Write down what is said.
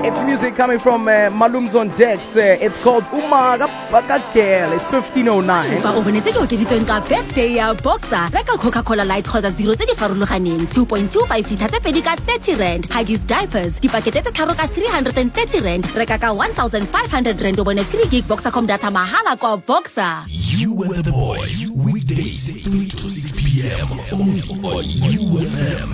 It's music coming from Malum's on Decks. It's called Umaga Bakagel. It's 1509. Ba o bonetse go keditsweng ka birthday ya Boxer. Reka Coca-Cola Light kgotsa 0 tse di farologaneng 2.25 liter tse pedi ka 30 rand. Huggies diapers dipakete tse tharo ka 330 rand. Reka ka 1500 rand o bone 3 gig Boxer.com data mahala kwa Boxer. You were the boys. Weekdays 3 to 6 p.m. only on UFM.